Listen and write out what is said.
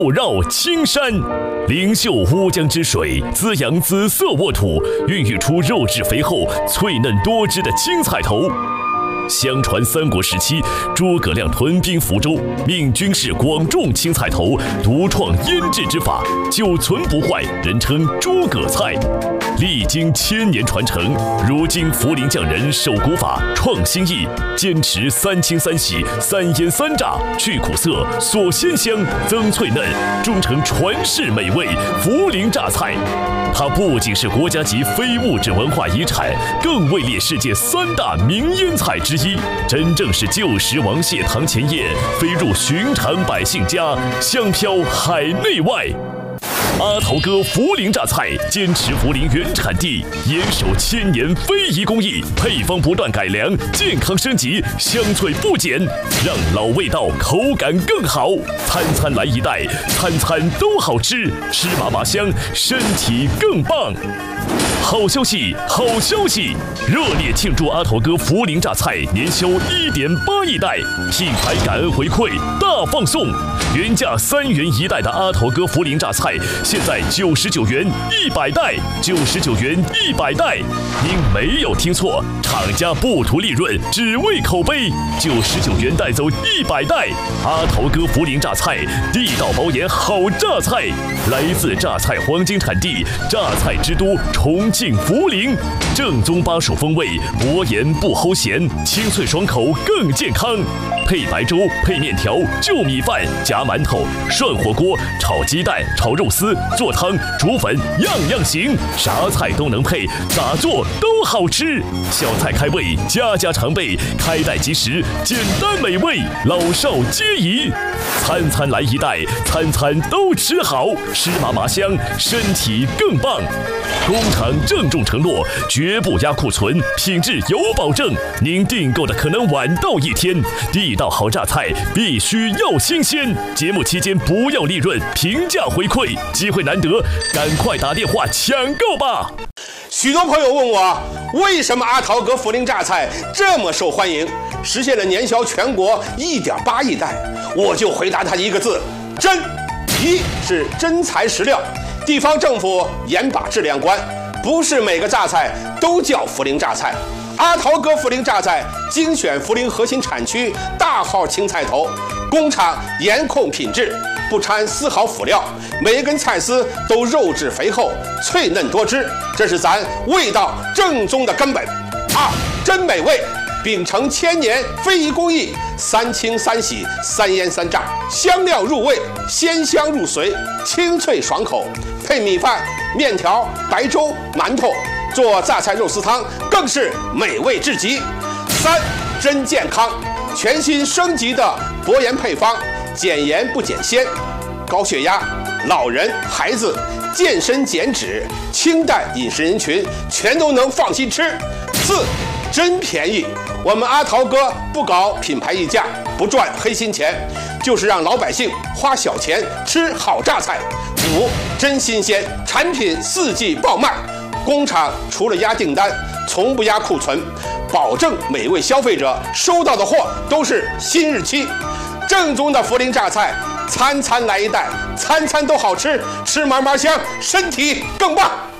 绕青山，灵秀乌江之水滋养紫色沃土，孕育出肉质肥厚、脆嫩多汁的青菜头。相传三国时期，诸葛亮屯兵福州，命军士广种青菜头，独创腌制之法，久存不坏，人称诸葛菜。历经1000年传承，如今涪陵匠人手古法创新意，坚持3清3洗、3腌3炸，去苦涩、锁鲜香、增脆嫩，终成传世美味涪陵榨菜。它不仅是国家级非物质文化遗产，更位列世界3大名腌菜之一，真正是旧时王谢堂前燕，飞入寻常百姓家，香飘海内外。阿桃哥涪陵榨菜坚持涪陵原产地，严守1000年非遗工艺，配方不断改良，健康升级，香脆不减，让老味道口感更好。餐餐来一袋，餐餐都好吃，吃麻麻香，身体更棒。好消息，好消息！热烈庆祝阿桃哥涪陵榨菜年销1.8亿袋，品牌感恩回馈大放送，原价3元1袋的阿桃哥涪陵榨菜，现在99元100袋，99元100袋。您没有听错，厂家不图利润，只为口碑，99元带走100袋。阿桃哥涪陵榨菜，地道保研好榨菜，来自榨菜黄金产地，榨菜之都重庆涪陵，正宗巴蜀风味，薄盐不齁咸，清脆爽口更健康。配白粥、配面条、就米饭、夹馒头、涮火锅、炒鸡蛋、炒肉丝、做汤、煮粉，样样行，啥菜都能配，咋做都好吃。小菜开胃，家家常备，开袋即食，简单美味，老少皆宜。餐餐来一袋，餐餐都吃好，吃麻麻香，身体更棒。工厂郑重承诺，绝不压库存，品质有保证。您订购的可能晚到1天，地道好榨菜必须要新鲜。节目期间不要利润，平价回馈，机会难得，赶快打电话抢购吧！ 许多朋友问我，为什么阿桃哥涪陵榨菜这么受欢迎，实现了年销全国1.8亿袋？我就回答他一个字：真。一是真材实料，地方政府严把质量关，不是每个榨菜都叫涪陵榨菜。阿桃哥涪陵榨菜精选涪陵核心产区大号青菜头，工厂严控品质，不掺丝毫辅料，每一根菜丝都肉质肥厚、脆嫩多汁，这是咱味道正宗的根本。二，真美味，秉承1000年非遗工艺，3清3洗、3腌3炸，香料入味，鲜香入髓，清脆爽口。配米饭、面条、白粥、馒头，做榨菜肉丝汤更是美味至极。三，真健康，全新升级的薄盐配方，减盐不减鲜，高血压、老人、孩子、健身减脂、清淡饮食人群全都能放心吃。四，真便宜，我们阿桃哥不搞品牌溢价，不赚黑心钱，就是让老百姓花小钱吃好榨菜。五，真新鲜，产品4季爆卖，工厂除了压订单，从不压库存，保证每位消费者收到的货都是新日期。正宗的涪陵榨菜，餐餐来一袋，餐餐都好吃，吃嘛嘛香，身体更棒。